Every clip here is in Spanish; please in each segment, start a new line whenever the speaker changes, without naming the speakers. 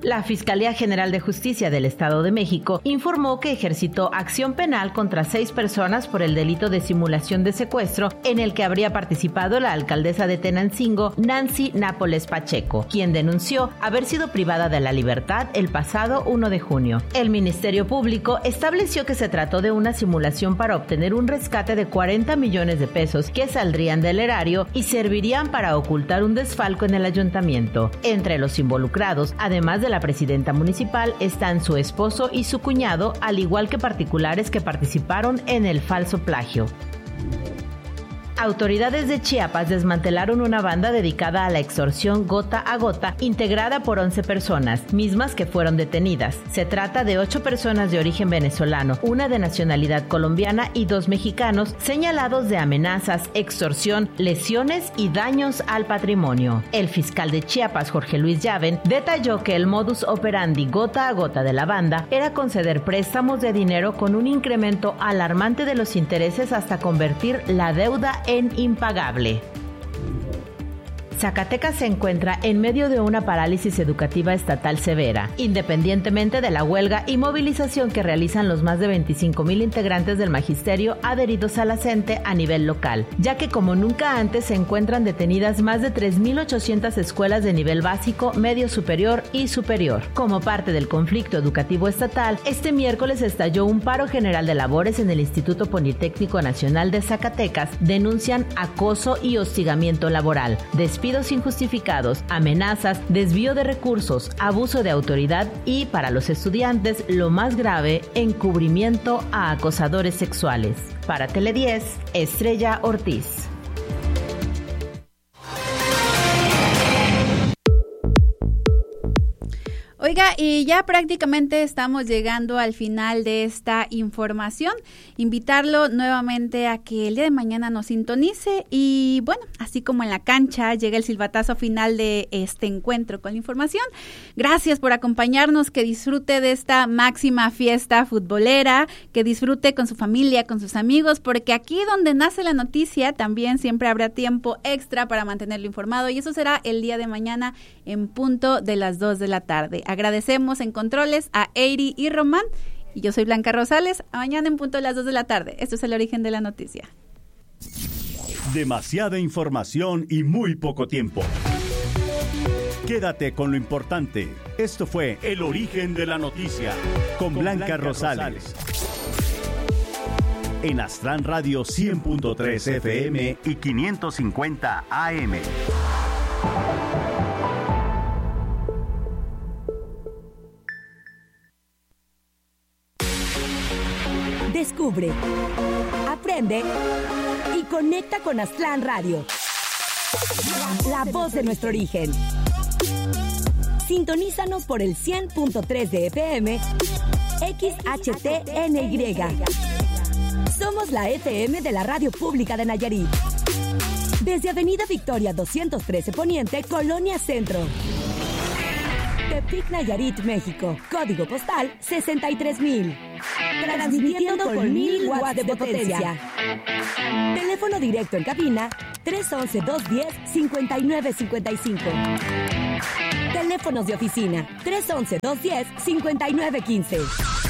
La Fiscalía General de Justicia del Estado de México informó que ejercitó acción penal contra 6 personas por el delito de simulación de secuestro en el que habría participado la alcaldesa de Tenancingo, Nancy Nápoles Pacheco, quien denunció haber sido privada de la libertad el pasado 1 de junio. El Ministerio Público estableció que se trató de una simulación para obtener un rescate de 40 millones de pesos que saldrían del erario y servirían para ocultar un desfalco en el ayuntamiento. Entre los involucrados, además de la presidenta municipal, están su esposo y su cuñado, al igual que particulares que participaron en el falso plagio. Autoridades de Chiapas desmantelaron una banda dedicada a la extorsión gota a gota, integrada por 11 personas, mismas que fueron detenidas. Se trata de 8 personas de origen venezolano, una de nacionalidad colombiana y 2 mexicanos, señalados de amenazas, extorsión, lesiones y daños al patrimonio. El fiscal de Chiapas, Jorge Luis Llaven, detalló que el modus operandi gota a gota de la banda era conceder préstamos de dinero con un incremento alarmante de los intereses hasta convertir la deuda en impagable. Zacatecas se encuentra en medio de una parálisis educativa estatal severa, independientemente de la huelga y movilización que realizan los más de 25,000 integrantes del magisterio adheridos a la CENTE a nivel local, ya que como nunca antes se encuentran detenidas más de 3,800 escuelas de nivel básico, medio superior y superior. Como parte del conflicto educativo estatal, este miércoles estalló un paro general de labores en el Instituto Politécnico Nacional de Zacatecas. Denuncian acoso y hostigamiento laboral, despidos injustificados, amenazas, desvío de recursos, abuso de autoridad y, para los estudiantes, lo más grave, encubrimiento a acosadores sexuales. Para Tele10, Estrella Ortiz.
Oiga, y ya prácticamente estamos llegando al final de esta información. Invitarlo nuevamente a que el día de mañana nos sintonice y bueno, así como en la cancha llega el silbatazo final de este encuentro con la información. Gracias por acompañarnos, que disfrute de esta máxima fiesta futbolera, que disfrute con su familia, con sus amigos, porque aquí donde nace la noticia también siempre habrá tiempo extra para mantenerlo informado y eso será el día de mañana en punto de las 2 de la tarde. Agradecemos en controles a Eiri y Román y yo soy Blanca Rosales. A mañana en punto de las 2 de la tarde. Esto es El Origen de la Noticia.
Demasiada información y muy poco tiempo. Quédate con lo importante. Esto fue El Origen de la Noticia con Blanca Rosales. En Astran Radio 100.3 FM y 550 AM.
Descubre, aprende y conecta con Astran Radio. La voz de nuestro origen. Sintonízanos por el 100.3 de FM, XHTNY. Somos la FM de la Radio Pública de Nayarit. Desde Avenida Victoria 213 Poniente, Colonia Centro. Tepic, Nayarit, México. Código postal 63,000. Transmitiendo con 1,000 watts de potencia. Teléfono directo en cabina 311-210-5955. Teléfonos de oficina 311-210-5915.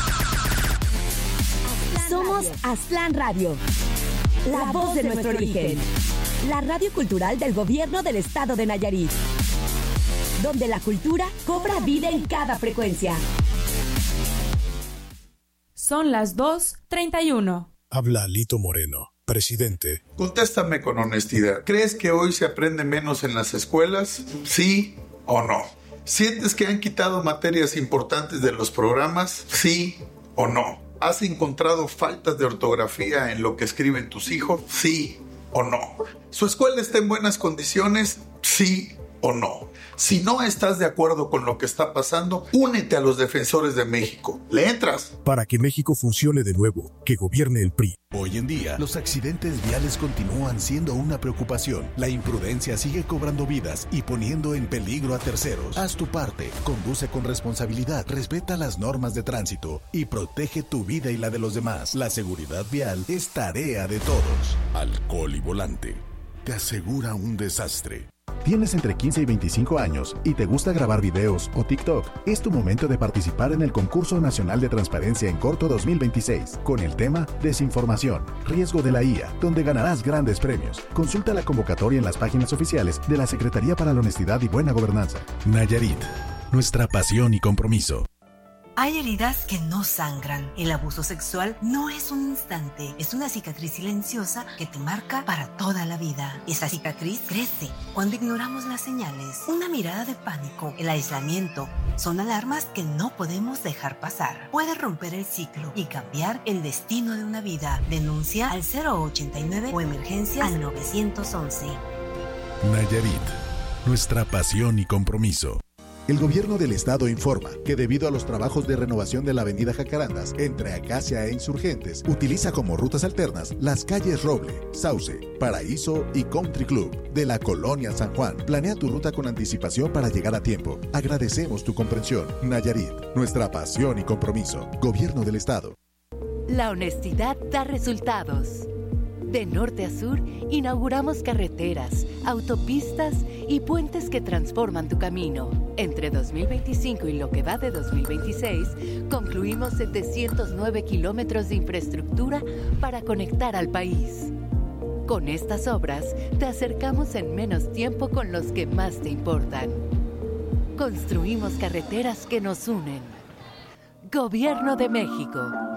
Somos Astran Radio, la voz de nuestro origen. La radio cultural del gobierno del estado de Nayarit, donde la cultura cobra vida en cada frecuencia.
Son las 2:31.
Habla Lito Moreno, presidente.
Contéstame con honestidad. ¿Crees que hoy se aprende menos en las escuelas? ¿Sí o no? ¿Sientes que han quitado materias importantes de los programas? ¿Sí o no? ¿Has encontrado faltas de ortografía en lo que escriben tus hijos? ¿Sí o no? ¿Su escuela está en buenas condiciones? ¿Sí o no? Si no estás de acuerdo con lo que está pasando, únete a los defensores de México. ¿Le entras?
Para que México funcione de nuevo, que gobierne el PRI.
Hoy en día, los accidentes viales continúan siendo una preocupación. La imprudencia sigue cobrando vidas y poniendo en peligro a terceros. Haz tu parte, conduce con responsabilidad, respeta las normas de tránsito y protege tu vida y la de los demás. La seguridad vial es tarea de todos. Alcohol y volante te asegura un desastre. Tienes entre 15 y 25 años y te gusta grabar videos o TikTok, es tu momento de participar en el Concurso Nacional de Transparencia en Corto 2026 con el tema Desinformación, riesgo de la IA, donde ganarás grandes premios. Consulta la convocatoria en las páginas oficiales de la Secretaría para la Honestidad y Buena Gobernanza.
Nayarit, nuestra pasión y compromiso.
Hay heridas que no sangran. El abuso sexual no es un instante, es una cicatriz silenciosa que te marca para toda la vida. Esa cicatriz crece cuando ignoramos las señales. Una mirada de pánico, el aislamiento, son alarmas que no podemos dejar pasar. Puede romper el ciclo y cambiar el destino de una vida. Denuncia al 089 o emergencias al 911.
Nayarit, nuestra pasión y compromiso.
El gobierno del estado informa que debido a los trabajos de renovación de la avenida Jacarandas entre Acacia e Insurgentes, utiliza como rutas alternas las calles Roble, Sauce, Paraíso y Country Club de la Colonia San Juan. Planea tu ruta con anticipación para llegar a tiempo. Agradecemos tu comprensión. Nayarit, nuestra pasión y compromiso. Gobierno del estado.
La honestidad da resultados. De norte a sur, inauguramos carreteras, autopistas y puentes que transforman tu camino. Entre 2025 y lo que va de 2026, concluimos 709 kilómetros de infraestructura para conectar al país. Con estas obras, te acercamos en menos tiempo con los que más te importan. Construimos carreteras que nos unen. Gobierno de México.